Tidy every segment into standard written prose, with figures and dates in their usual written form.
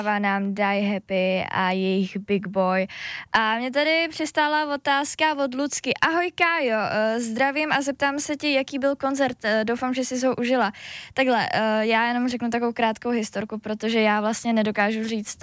nám Die Happy a jejich Big Boy. A mě tady přistála otázka od Lucky. Ahoj Kájo, zdravím a zeptám se ti, jaký byl koncert, doufám, že jsi ho užila. Takhle, já jenom řeknu takovou krátkou historku, protože já vlastně nedokážu říct,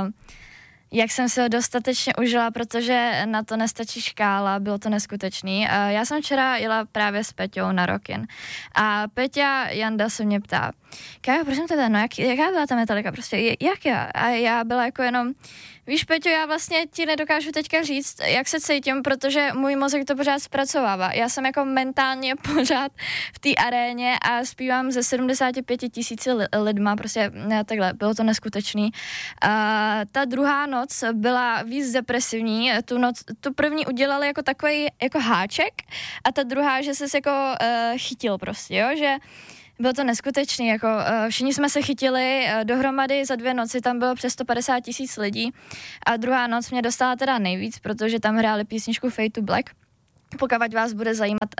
jak jsem si ho dostatečně užila, protože na to nestačí škála, bylo to neskutečný. Já jsem včera jela právě s Peťou na Rockin a Peťa Janda se mě ptá, Kájo, prosím tebe, no jaká byla ta Metallica, prostě jak já? A já byla jako jenom, víš Peťo, já vlastně ti nedokážu teďka říct, jak se cítím, protože můj mozek to pořád zpracovává. Já jsem jako mentálně pořád v té aréně a zpívám ze 75 000 lidma, prostě takhle, bylo to neskutečný. Ta druhá noc byla víc depresivní, tu první udělali jako takový jako háček a ta druhá, že ses jako chytil prostě, jo, že bylo to neskutečný, jako všichni jsme se chytili dohromady za 2 noci, tam bylo přes 150 000 lidí a druhá noc mě dostala teda nejvíc, protože tam hráli písničku Fade to Black. Pokud vás bude zajímat,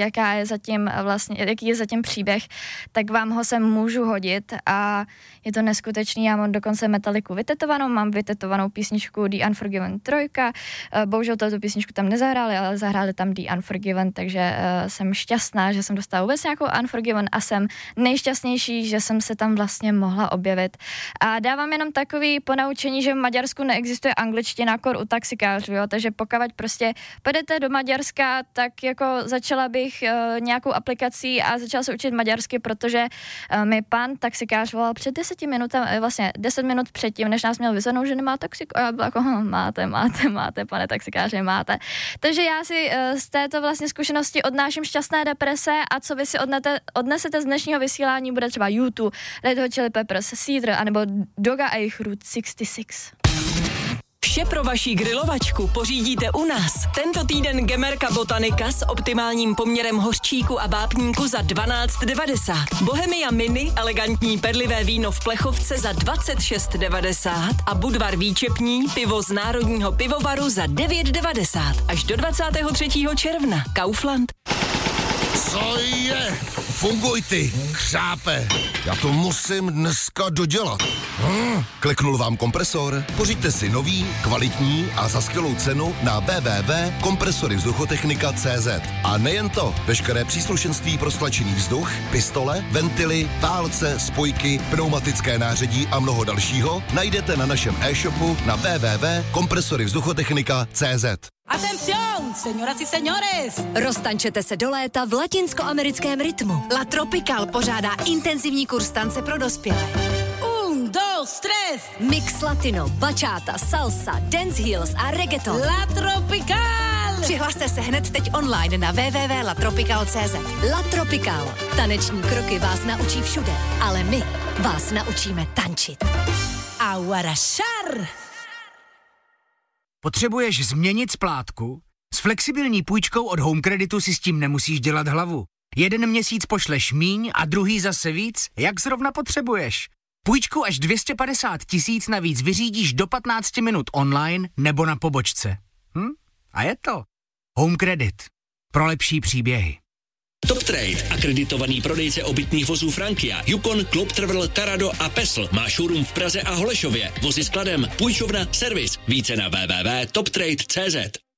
jaký je zatím příběh, tak vám ho sem můžu hodit a je to neskutečný. Já mám dokonce Metalliku vytetovanou, mám vytetovanou písničku The Unforgiven 3. Bohužel tu písničku tam nezahráli, ale zahráli tam The Unforgiven, takže jsem šťastná, že jsem dostala vůbec nějakou Unforgiven a jsem nejšťastnější, že jsem se tam vlastně mohla objevit. A dávám jenom takový ponaučení, že v Maďarsku neexistuje angličtina, kor u taxikářů, jo? Takže pokud prostě půjdete do Maďarska, tak jako začala bych nějakou aplikací a začala se učit maďarsky, protože mi pan taxikář volal před 10 minutami, vlastně 10 minut předtím, než nás měl vyzvednout, že nemá taxík. A já byla jako, máte, pane taxikáře, máte. Takže já si z této vlastně zkušenosti odnáším šťastné deprese a co vy si odnesete z dnešního vysílání, bude třeba YouTube, Red Hot Chili Peppers, Cedar, anebo Doga a jejich Route 66. Vše pro vaši grilovačku pořídíte u nás. Tento týden Gemerka Botanika s optimálním poměrem hořčíku a vápníku za 12,90. Bohemia Mini, elegantní perlivé víno v plechovce za 26,90 a Budvar výčepní, pivo z Národního pivovaru za 9,90. Až do 23. června. Kaufland. Co je? Funguj ty, křápe. Já to musím dneska dodělat. Kliknul vám kompresor? Pořiďte si nový, kvalitní a za skvělou cenu na www.kompresoryvzduchotechnika.cz. A nejen to, veškeré příslušenství pro stlačený vzduch, pistole, ventily, válce, spojky, pneumatické nářadí a mnoho dalšího najdete na našem e-shopu na www.kompresoryvzduchotechnika.cz. Atención, señoras y señores! Roztančete se do léta v latinskoamerickém rytmu. La Tropical pořádá intenzivní kurz tance pro dospělé. 1, 2, 3. Mix latino, bachata, salsa, dance heels a reggaeton. La Tropical! Přihlaste se hned teď online na www.latropical.cz. La Tropical. Taneční kroky vás naučí všude, ale my vás naučíme tančit. Aguarashar! Potřebuješ změnit splátku? S flexibilní půjčkou od Home Creditu si s tím nemusíš dělat hlavu. 1 měsíc pošleš míň a druhý zase víc, jak zrovna potřebuješ. Půjčku až 250 000 navíc vyřídíš do 15 minut online nebo na pobočce. A je to. Home Credit. Pro lepší příběhy. Top Trade, akreditovaný prodejce obytných vozů Frankia, Yukon, Club Travel, Tarado a Pesl. Má showroom v Praze a Holešově. Vozy skladem, půjčovna, servis. Více na www.toptrade.cz.